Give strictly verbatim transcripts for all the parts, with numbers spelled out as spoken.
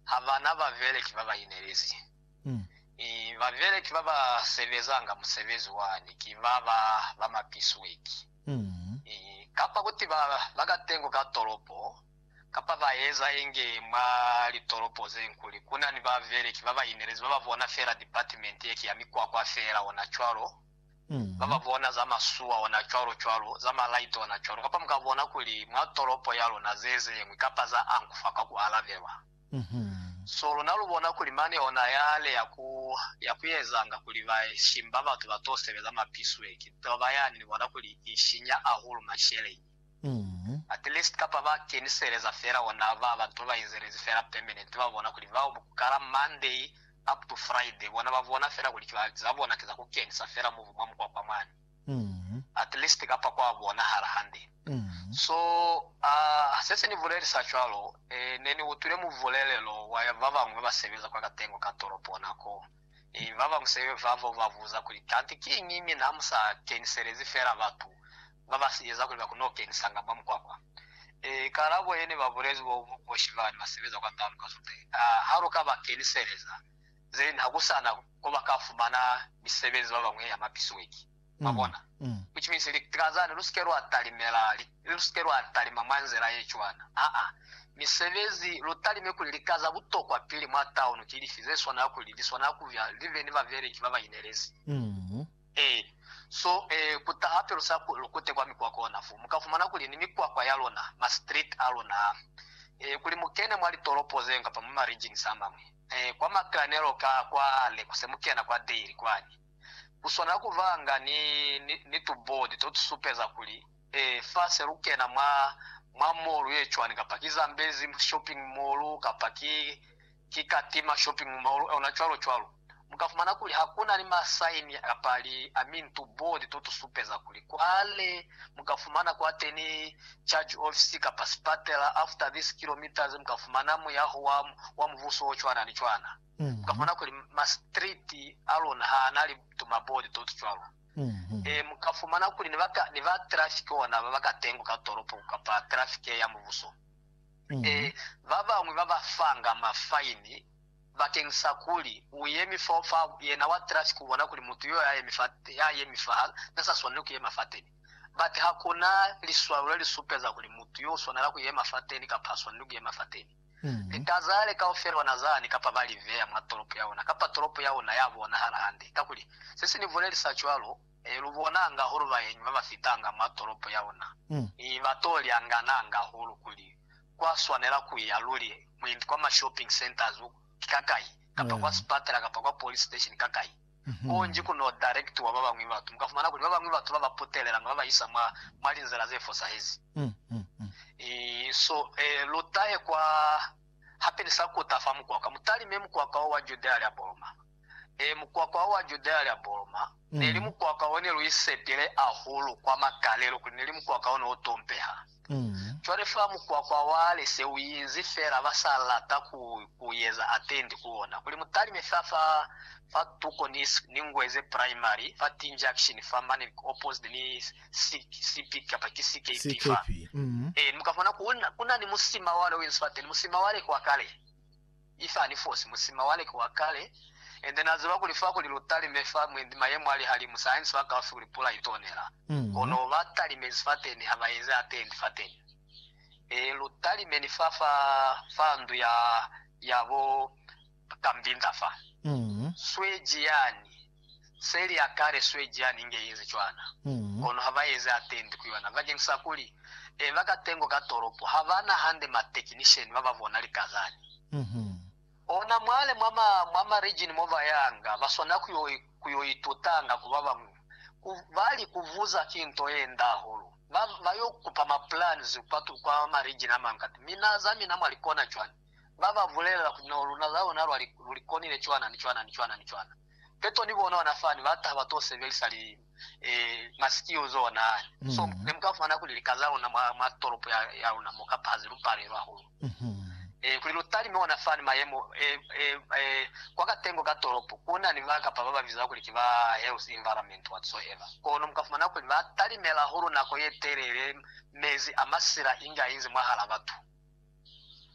havana vavele kivava inerezi Mm. I vavele kivava sevezanga musevezi wani kivava vama pisweki Mm. I kapa kuti va vakatengo katoropo kapa vaeza inge mali toropo zenkuli kuna ni vavele kivava inerezi vava vona fera department yeki ya mikwakwa fera ona chwalo Mm. vava vona za masuwa ona chwalo chwalo za malaiti ona chwalo kapa mkavona kuli mwatoropo yalo na zeze yengwi kapa za ankufaka ku alavewa Mhm. so lunalubona kuli mane ona yale yaku yakuyezanga kuli vashimba vatu vatoseveza mapisu eki tova yani nibona kuli ishinya ahulu mashere Mm. at least kapa vakenisereza fera ona va vantu vaizereza fera permanent vavona kuli vao kukala Monday up to Friday vona vavona fera kuli zavona kiza kukenisa fera muvu mwa mkwa kwa mwani Mm. at least kapa kwa vona harahande Mm. so uh, sese ni vulele sachwalo eh, neni utule mu vulelelo wa vava mwe basebeza kwa katengo katoropo nako eh, vava msebe vavo vavuza kuli kanti kingimi namusa keniserezi fera vatu vava siyeza kuli bakuno kenisanga bamkwakwa eh, karabo yene bavulezi bo boshivani basebeza kwa tamu kasute uh, haruka bakenisereza zeni hakusana kuba kafumana bisebezi vava mwe ya mapisweki mabona Mm. which means likazana lusikero atalimela lusikero atalima manzera yechwana a a misevezi lutalime kulikaza butokwa pili mwa town kilifizeswa na kuliliswa na kuvya live ni bavere kibaba inerezi Mm. eh so eh kuta hapo lusaku lukute kwa mikwako nafu mukafumana kuli ni mikwako yalona ma street alona eh kuli mukene mwali toropo zenga pa mu region samamwe eh kwa makranero ka kwa ale kusemukena kwa daily kwani kusona kuvanga ni ni, ni tu board to supeza kuli eh fase rukena mwa mwa mall yechwani kapakiza mbezi shopping mall kapaki kikatima shopping mall ona chwalo chwalo mukafumana kuli hakuna ni masaini apali I mean to board to supeza kuli kwale mukafumana kwa teni charge office kapaspatela after this kilometers mukafumana mu yaho wa wa mvuso chwana ni chwana Mm. kafuna kuli ma street alona hanali tumabodi to chwalo Mm. eh mukafumana kuli nivaka niva traffic ona baka tengo katoropo kapa traffic ya muvuso Mm. eh baba mwe baba fanga mafaini bakengisa kuli uyemi fofa yena wa traffic ubona kuli mutu yo ya yemifate ya yemifa nasa swanne ku yemafateni but hakuna liswalo lisupeza kuli mutu yo swanala ku yemafateni kapaswa ndugu yemafateni Mm. likazale ka ofero nazani kapa bali vea matoropo yao na kapa toropo yao na yabo na harahande kakuli sisi ni voleli sachwalo e lubonanga huru bayenyu baba fitanga matoropo yao na Mm. i batoli angananga huru kuli kwa swanera kuyaluli mwindi kwa ma shopping centers kikakai kapa Yeah. kwa spatera kapa kwa police station kakai Mhm. onji kuno direct wa baba mwibatu mukafumana kuli baba mwibatu baba potelera baba isa mwa mali nzela zefo sahizi Mm. Mm. Mm. e so e lotaye kwa hapeni sako tafamu kwa kamutali memu kwa kwa wa Judea ya Boroma e mukwa kwa wa Judea ya Boroma Mm. nelimu kwa kwa wone luisepile ahulu kwa makalero kunelimu kwa kwa ono otompeha Mm. chwale famu kwa kwa wale se uyinzi fera basala ta ku kuyeza attend kuona kuli mutali mefafa fa tuko ni ningweze primary fa injection fa mani opposite ni C P kapa ki C K P fa C K P. Mm. eh mukafuna kuna kuna ni musima wale winsfate musima wale kwa kale ifa ni force musima wale kwa kale and then azuba kulifa kuli lutali mefa mwendi mayemu ali hali musayensi waka wafi kulipula itonera Mm. kono batali mezfate ni habayeze attend fateni e lutali menifafa fandu ya yabo kambinda fa Mm. swejiani seli ya kare swejiani inge yizi chwana Mm. kono habayeze attend kuiwana vajengisa kuli e vakatengo katoropo havana hande ma technician vavavona likazani Mhm. ona mwale mwama mwama region mova yanga basona kuyo kuyoitutanga kubaba kuvali kuvuza kinto yenda holo bayo kupa ma plans patu kwa ma region amangati minaza mina mwalikona chwana baba vulela kunolo nazao nalo alikonile chwana ni chwana ni chwana ni chwana peto nibona wanafani bata batose velisali eh masikio zona mm. So nemkafana kulilikaza na matoropo ya ya una mokapazi rupare raho Mhm. eh kulilotali meona fani mayemo eh eh, eh kwa katengo katoropo kuna ni vaka pababa viza kulikiva health environment whatsoever kono mkafana kuli batali mela huru nako yeterere mezi amasira inga inzi mwahala batu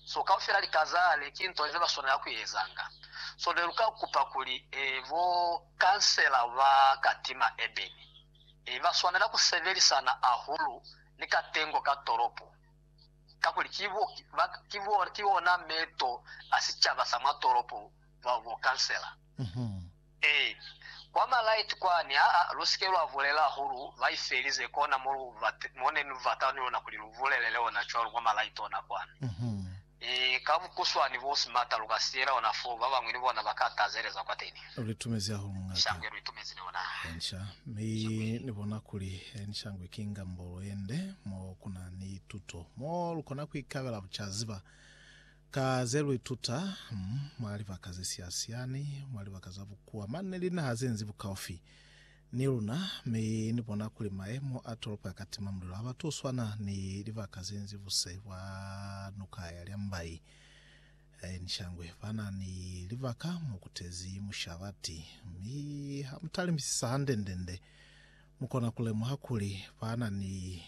so kaufira likazale kinto eva sonera kuyezanga so leruka kupa kuli evo kansela va katima ebeni eva sonera kuseveri sana ahulu nikatengo ka toropo kakuli kivo kivo kivo na meto asichava sama toropo va vo kansela mhm eh kwa malaiti kwani a lusikelo avulela huru vaifelize kona mulu mone nuvatani ona kulivulele leo na choro kwa malaiti ona kwani mhm e kamu kuswa ni vosi mata lukasira ona fo baba mwini bona bakata zereza kwateni ulitumezia hulunga shangwe ulitumezi niona ensha mi nibona kuli enshangwe kinga mbolo yende mo kuna ni tuto mo lukona kwikabela buchaziba ka zero ituta mm, mwali bakazi siasiani mwali bakazabu kuwa manne lina hazenzi bukaofi niluna me nibona kuli maemo atoropa katima mdula abatu swana ni liva kazenzi buse wa nukaya lyambai e, nishangwe bana ni livaka mukutezi mushabati mi hamtali misisa handendende mukona kule muhakuli bana ni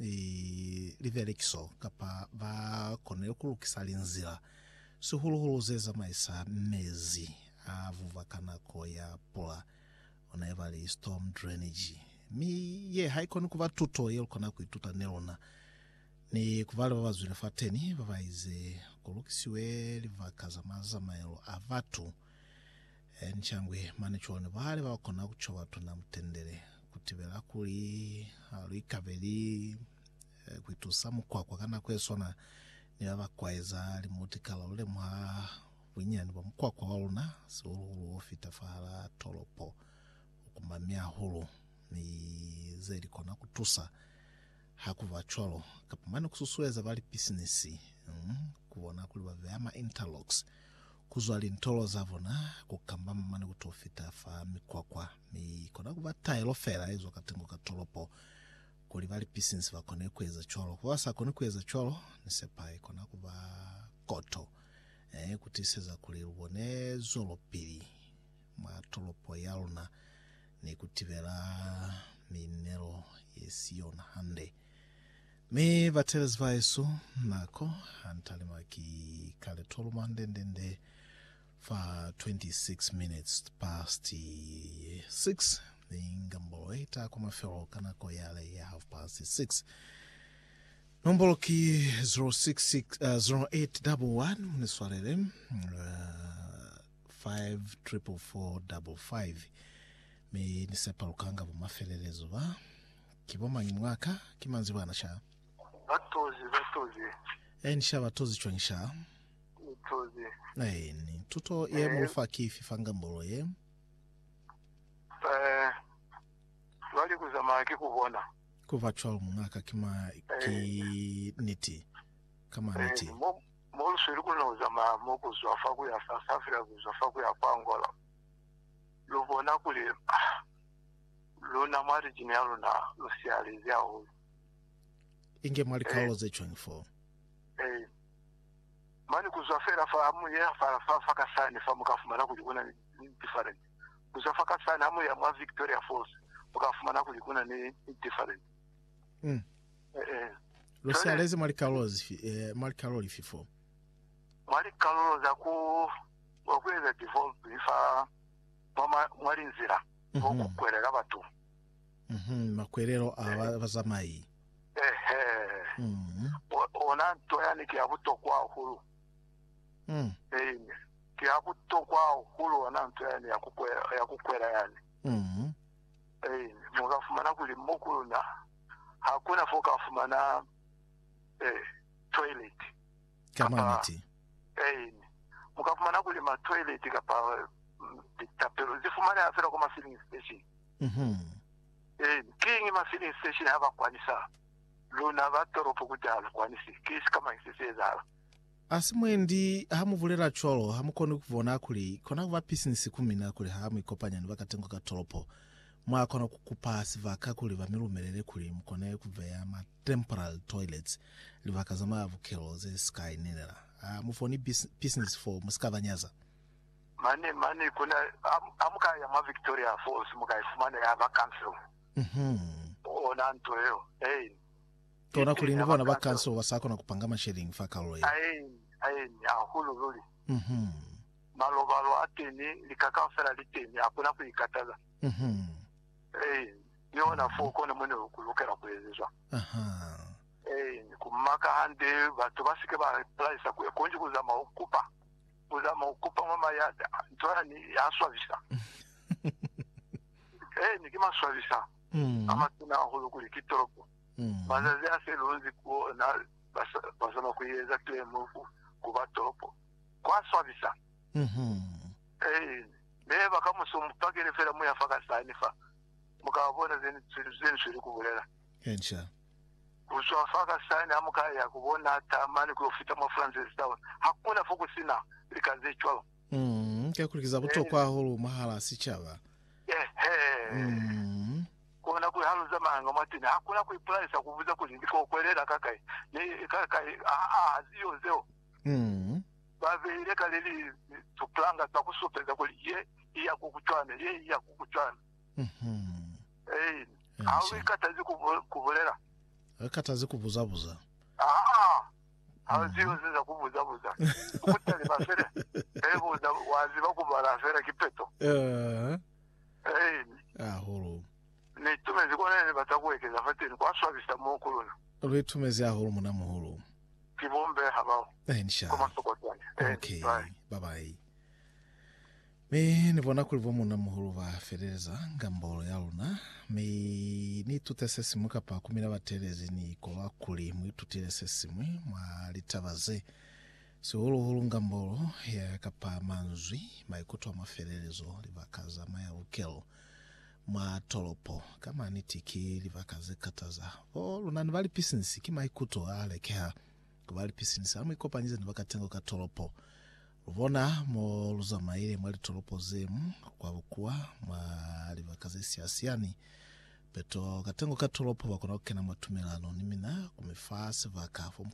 i livelekiso kapa ba konele kulukisalinzira suhuluhulu zeza maisa mezi avuva kanako ya pola onevali storm drainage mi ye haikoni kuva tuto yelukona kuituta nelona ni kuvale vavazwile fateni vavaize kulukisiwe livakaza mazamaelo avatu e, nchangwe manichone vale vakona kucho watu na mtendele kutibela kuli alikaveli e, kuitusa mukwakwa kana kwesona ni abakwaeza limutikala ule mwa winyani wa mukwakwa waluna so ofita fahala tolopo kumamia hulu ni zeli kona kutusa hakuva cholo kapamani kususueza vali business mm, kuona kuli vama interlocks kuzwali ntolo zavona kukambama mani kutofita fa mikwakwa mi kona kuva tailo fera hizo katengo katolopo kuli vali business vakone kweza cholo kuwasa kone kweza cholo nisepai kona kuva koto eh, kutiseza kuli ubone zolo pili matolopo yaluna ni kutibela minero yesiona hande me vateles vaesu nako antalima ki kale toluma ndendende fa twenty-six minutes past six ngambolo eta kuma fero kanako yale ya half past six nombolo ki zero six six uh, zero eight one one mniswalele uh, five triple four double five me nisepa lukanga bumafelelezo ba kiboma mwaka kimanzi bwana sha batozi batozi ensha batozi chwanisha batozi eh ni tuto ye mufa kifi fanga mbolo ye eh wali kuzama kikubona kuva chwa mwaka kima ki niti kama niti mo mo suri kuna uzama mo kuzwafa ku ya South Africa kuzwafa ku ya Angola lubona kuli lona mari jinyalo na lusialize aho inge mali kaulo ze twenty-four eh mani kuzwafera fa amu ya fa fa fa kasani fa mukafumana kujikuna ni different kuzwafaka sana amu ya mwa Victoria Falls mukafumana kujikuna ni different mm eh eh lusialize mali kaulo eh mali kaulo fifo mali kaulo za ku wakweza devolve ifa mama mwali nzira okukwerera batu mhm makwerero abazamai ehe mhm ona ntoyani kiabuto kwa hulu mhm eh kiabuto kwa hulu ona ntoyani yakukwera yakukwera yani mhm eh mugafumana kuli mukulu na hakuna foka fumana eh toilet kama niti eh mugafumana kuli ma toilet kapa tapero zifumana afera kwa filling station mhm eh kingi ma filling station haba kwanisa luna batoropo kujala kwanisi kisi kama isisezala asimwendi hamuvulera cholo hamukoni kuvona kuli kona kuva business kumi na kuli hamu ikopanya ni vakatengo katolopo mwakona kukupa sivaka kuli vamilumelele kuli mkone kuveya ma temporal toilets livakazama avukelo ze sky nilera uh, mufoni business for muskavanyaza mane mane kuna am, amuka ya ma Victoria Falls muka ifumana ya ba cancel mhm ona ntoyo eh kona kuli ndivona ba cancel wasako na kupanga ma sharing fakalo ai ayeni ahulululi Mhm. malobalo ateni likakafera liteni hakuna kuikataza Mhm. eh niona foko na mwene kulokera kuelezwa Aha. eh kumaka hande batu basike ba place ku konji kuzama okupa kuzama okupa mama ya ntwara ni aswavisa eh ni kima swavisa Mm. ama tuna hulu kuli kitoropo Mm. bazazi aselunzi ku na basama kuyeza klemu kubatoropo kwa swavisa Mhm. eh beba kama sumupakele fera mu yafaka sanifa mukabona zeni zeni ziri kubulela Ensha. uswafaka sani amukaya kubona tamani kuyofita mu Francis Town hakuna fuku sina likazechwa Mm. Kekurikiza buto kwa hulu mahala sichaba. eh eh Mm. kuna ku halu zamanga matini hakuna ku price kuvuza kulindika okwerera kakai ni kakai ah ah zio zio Mm. bavile kalili tuplanga takusupeza kuli ye iya kukuchwana ye iya kukuchwana Mhm. eh Ensha. awi katazi kubulera Akatazi kubuzabuza. ah ah zio ziza kubuza buza kutali bafere eh buza wazi bakubara fere kipeto Eh. eh Ahulu. ni tumezi kone batakuwekeza fatini kwaswabisa mu kuluna Lwetumezi ahulu muna muhulu. kibombe habao Ensha. kama sokotani Okay. Bye bye. Me nivona kulivo muna muhulu va Fereza ngambolo ya luna. Me ni tutese simu kapa kumina batelezi ni kola kuli mwi tutile sesimwe mwa litavaze. Si hulu hulu ngambolo ya kapa manzwi maikuto wa maferelezo livakaza maya ukelo mwa tolopo kama nitiki livakaze kataza. O luna nivali pisinsi kima ikuto alekea kubali pisinsi amu ikopa njize nivakatengo katolopo. Ruvona mo luza maile mwali tolopo zemu kwa ukua mwali vakaze siasiani peto katengo katolopo wakona ukena matumilano nimina kumifasi vaka